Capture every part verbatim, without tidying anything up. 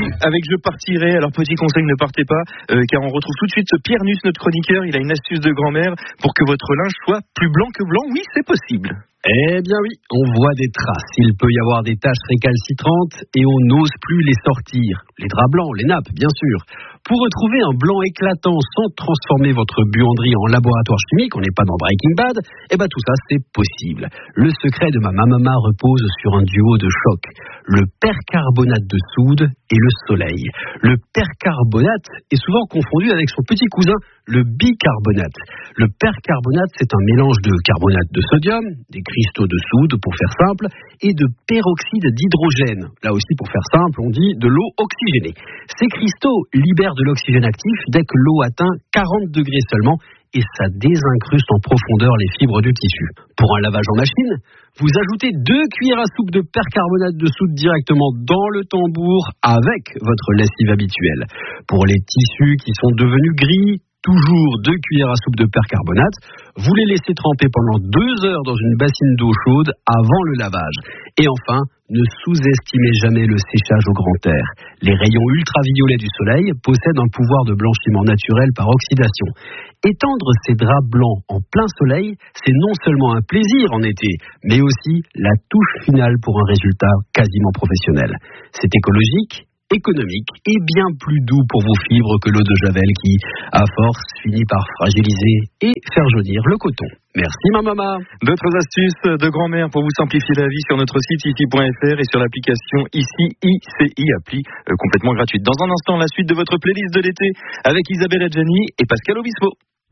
avec Je partirai. Alors petit conseil, ne partez pas, euh, car on retrouve tout de suite Pierre Nuss, notre chroniqueur. Il a une astuce de grand-mère pour que votre linge soit plus blanc que blanc. Oui, c'est possible. Eh bien oui, on voit des traces. Il peut y avoir des taches récalcitrantes et on n'ose plus les sortir. Les draps blancs, les nappes, bien sûr. Pour retrouver un blanc éclatant sans transformer votre buanderie en laboratoire chimique, on n'est pas dans Breaking Bad, eh ben tout ça c'est possible. Le secret de ma mamama repose sur un duo de choc. Le percarbonate de soude et le soleil. Le percarbonate est souvent confondu avec son petit cousin, le bicarbonate. Le percarbonate, c'est un mélange de carbonate de sodium, des cristaux de soude pour faire simple, et de peroxyde d'hydrogène. Là aussi, pour faire simple, on dit de l'eau oxygénée. Ces cristaux libèrent de l'oxygène actif dès que l'eau atteint quarante degrés seulement, et ça désincruste en profondeur les fibres du tissu. Pour un lavage en machine, vous ajoutez deux cuillères à soupe de percarbonate de soude directement dans le tambour avec votre lessive habituelle. Pour les tissus qui sont devenus gris, toujours deux cuillères à soupe de percarbonate. Vous les laissez tremper pendant deux heures dans une bassine d'eau chaude avant le lavage. Et enfin, ne sous-estimez jamais le séchage au grand air. Les rayons ultraviolets du soleil possèdent un pouvoir de blanchiment naturel par oxydation. Étendre ces draps blancs en plein soleil, c'est non seulement un plaisir en été, mais aussi la touche finale pour un résultat quasiment professionnel. C'est écologique, économique et bien plus doux pour vos fibres que l'eau de Javel qui, à force, finit par fragiliser et faire jaunir le coton. Merci ma maman. D'autres astuces de grand-mère pour vous simplifier la vie sur notre site ici point f r et sur l'application ici I C I, appli euh, complètement gratuite. Dans un instant, la suite de votre playlist de l'été avec Isabelle Adjani et Pascal Obispo.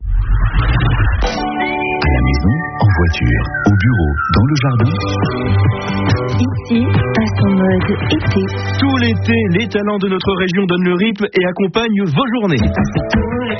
À la maison, en voiture, au bureau, dans le jardin. Ici passe en mode été. Tout l'été, les talents de notre région donnent le rythme et accompagnent vos journées.